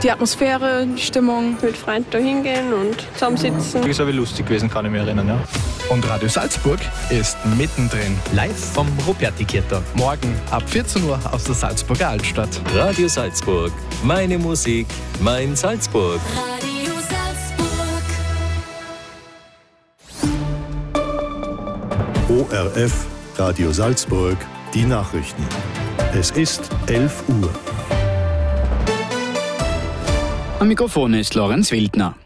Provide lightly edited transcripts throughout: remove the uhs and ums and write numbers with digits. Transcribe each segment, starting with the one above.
Die Atmosphäre, die Stimmung. Mit Freunden da hingehen und zusammensitzen. Das ist aber lustig gewesen, kann ich mich erinnern. Ja. Und Radio Salzburg ist mittendrin. Live vom Ruperti-Theater. Morgen ab 14 Uhr aus der Salzburger Altstadt. Radio Salzburg. Meine Musik, mein Salzburg. Radio Salzburg. ORF, Radio Salzburg, die Nachrichten. Es ist 11 Uhr. Am Mikrofon ist Lorenz Wildner.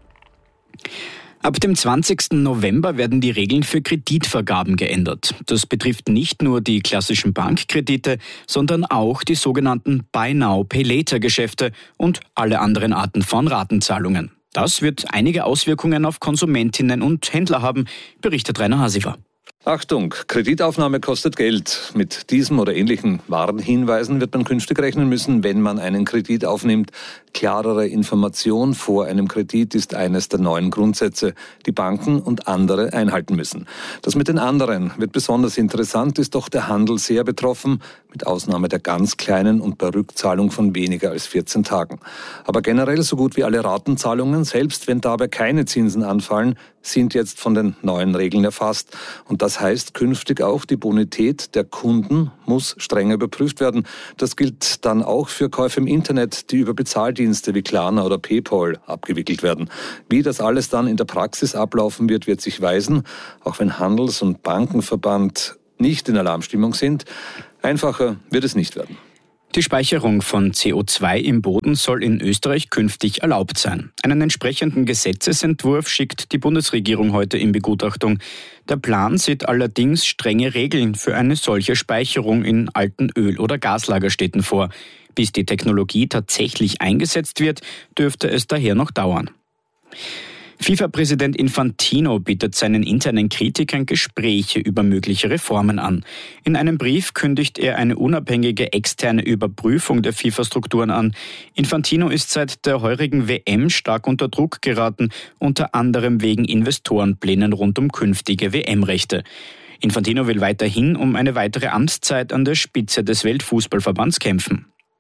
Ab dem 20. November werden die Regeln für Kreditvergaben geändert. Das betrifft nicht nur die klassischen Bankkredite, sondern auch die sogenannten Buy Now, Pay Later Geschäfte und alle anderen Arten von Ratenzahlungen. Das wird einige Auswirkungen auf Konsumentinnen und Händler haben, berichtet Rainer Hasifer. Achtung, Kreditaufnahme kostet Geld. Mit diesem oder ähnlichen Warnhinweisen wird man künftig rechnen müssen, wenn man einen Kredit aufnimmt. Klarere Information vor einem Kredit ist eines der neuen Grundsätze, die Banken und andere einhalten müssen. Das mit den anderen wird besonders interessant, ist doch der Handel sehr betroffen, mit Ausnahme der ganz kleinen und bei Rückzahlung von weniger als 14 Tagen. Aber generell so gut wie alle Ratenzahlungen, selbst wenn dabei keine Zinsen anfallen, sind jetzt von den neuen Regeln erfasst. Und das heißt künftig auch, die Bonität der Kunden muss strenger überprüft werden. Das gilt dann auch für Käufe im Internet, die über Bezahldienste wie Klarna oder PayPal abgewickelt werden. Wie das alles dann in der Praxis ablaufen wird, wird sich weisen, auch wenn Handels- und Bankenverband nicht in Alarmstimmung sind. Einfacher wird es nicht werden. Die Speicherung von CO2 im Boden soll in Österreich künftig erlaubt sein. Einen entsprechenden Gesetzesentwurf schickt die Bundesregierung heute in Begutachtung. Der Plan sieht allerdings strenge Regeln für eine solche Speicherung in alten Öl- oder Gaslagerstätten vor. Bis die Technologie tatsächlich eingesetzt wird, dürfte es daher noch dauern. FIFA-Präsident Infantino bietet seinen internen Kritikern Gespräche über mögliche Reformen an. In einem Brief kündigt er eine unabhängige externe Überprüfung der FIFA-Strukturen an. Infantino ist seit der heurigen WM stark unter Druck geraten, unter anderem wegen Investorenplänen rund um künftige WM-Rechte. Infantino will weiterhin um eine weitere Amtszeit an der Spitze des Weltfußballverbands kämpfen.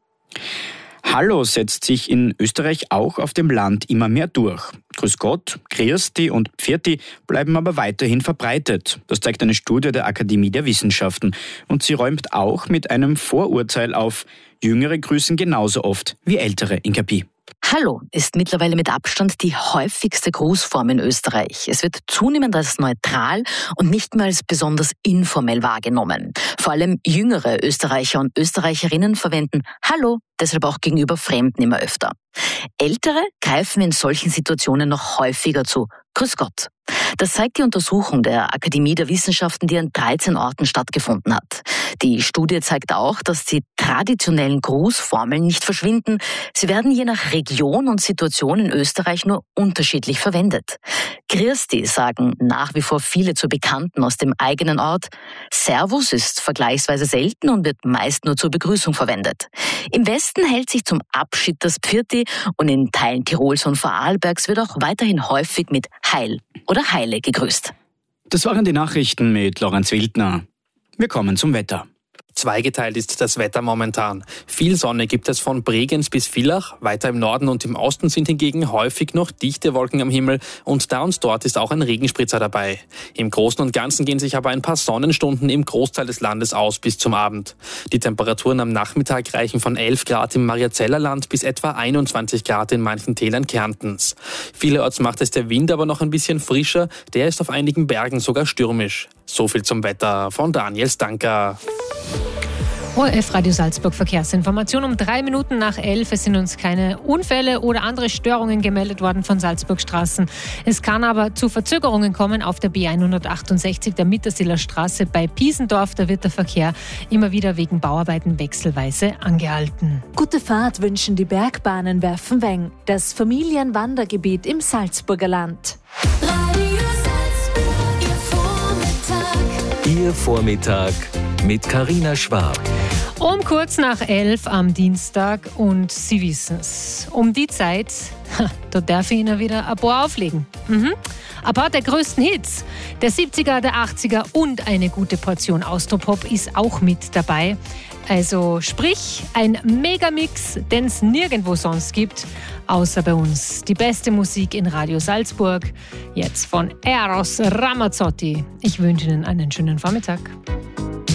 Hallo setzt sich in Österreich auch auf dem Land immer mehr durch. Grüß Gott, Christi und Pfirti bleiben aber weiterhin verbreitet. Das zeigt eine Studie der Akademie der Wissenschaften. Und sie räumt auch mit einem Vorurteil auf. Jüngere grüßen genauso oft wie Ältere in Kapi. Hallo ist mittlerweile mit Abstand die häufigste Grußform in Österreich. Es wird zunehmend als neutral und nicht mehr als besonders informell wahrgenommen. Vor allem jüngere Österreicher und Österreicherinnen verwenden Hallo deshalb auch gegenüber Fremden immer öfter. Ältere greifen in solchen Situationen noch häufiger zu Grüß Gott. Das zeigt die Untersuchung der Akademie der Wissenschaften, die an 13 Orten stattgefunden hat. Die Studie zeigt auch, dass die traditionellen Grußformeln nicht verschwinden. Sie werden je nach Region und Situation in Österreich nur unterschiedlich verwendet. Christi sagen nach wie vor viele zu Bekannten aus dem eigenen Ort. Servus ist vergleichsweise selten und wird meist nur zur Begrüßung verwendet. Im Westen hält sich zum Abschied das Pfirti und in Teilen Tirols und Vorarlbergs wird auch weiterhin häufig mit Heil oder Heile gegrüßt. Das waren die Nachrichten mit Lorenz Wildner. Wir kommen zum Wetter. Zweigeteilt ist das Wetter momentan. Viel Sonne gibt es von Bregenz bis Villach. Weiter im Norden und im Osten sind hingegen häufig noch dichte Wolken am Himmel und da und dort ist auch ein Regenspritzer dabei. Im Großen und Ganzen gehen sich aber ein paar Sonnenstunden im Großteil des Landes aus bis zum Abend. Die Temperaturen am Nachmittag reichen von 11 Grad im Mariazellerland bis etwa 21 Grad in manchen Tälern Kärntens. Vielerorts macht es der Wind aber noch ein bisschen frischer, der ist auf einigen Bergen sogar stürmisch. So viel zum Wetter von Daniel Stanker. ORF Radio Salzburg Verkehrsinformation um 3 Minuten nach 11. Es sind uns keine Unfälle oder andere Störungen gemeldet worden von Salzburgstraßen. Es kann aber zu Verzögerungen kommen auf der B168 der Mittersiler Straße bei Piesendorf. Da wird der Verkehr immer wieder wegen Bauarbeiten wechselweise angehalten. Gute Fahrt wünschen die Bergbahnen Werfenweng, das Familienwandergebiet im Salzburger Land. Radio Salzburg, Ihr Vormittag mit Carina Schwab. Um kurz nach 11 am Dienstag und Sie wissen's. Um die Zeit, da darf ich Ihnen wieder ein paar auflegen. Ein paar der größten Hits. Der 70er, der 80er und eine gute Portion Austropop ist auch mit dabei. Also sprich, ein Megamix, den es nirgendwo sonst gibt, außer bei uns. Die beste Musik in Radio Salzburg, jetzt von Eros Ramazzotti. Ich wünsche Ihnen einen schönen Vormittag.